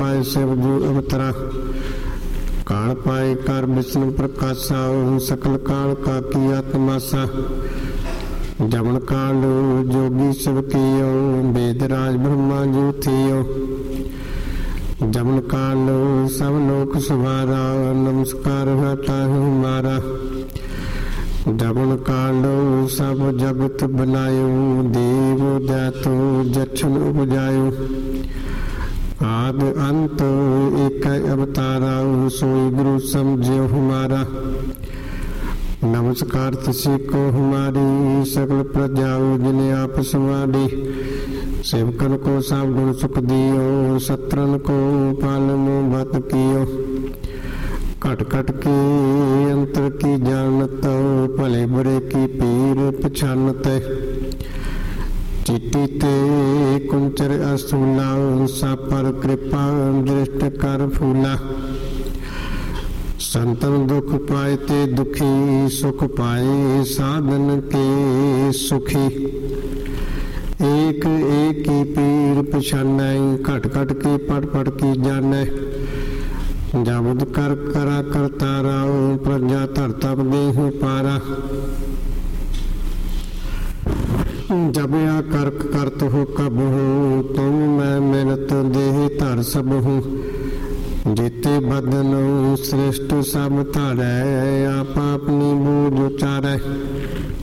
पाए शिव जू अवतरा। काल पाए कर विष्णु प्रकाशा सकल काल का किया तमाशा। जमन काल जोगी शिव कियो वेद राज ब्रह्मा जू थियो। जमन काल सब लोक सुभारा नमस्कार हटा हमारा। जमन काल सब जगत बनायो देव दैतो जछन उपजायो। आद अंत एक अवतारा सोई गुरु समझो हमारा। नमस्कार तिसी को हमारी सकल प्रजाओ जिन्हें आप संवारी। सेवकन को सब गुण सुख दियो सत्रन को पालनो भत कियो। कट कट के अंतर की जानत भले बुरे की पीर पछानत। चिट्टी ते कुंचर असूला सा पर कृपा दृष्ट कर फूला। संतन दुख पाए ते दुखी सुख पाए साधन के सुखी। एक एक की पीर पछानै घट घट की पट पट की जानै। जाबुद कर करा करता राव प्रजा धरता देह पारा। जब या कर्क करत हो कब हूँ तुम मैं मेहनत देह धर सब हूँ। जेते बदन श्रेष्ठ सब धारै आप अपनी बूझ उचारै।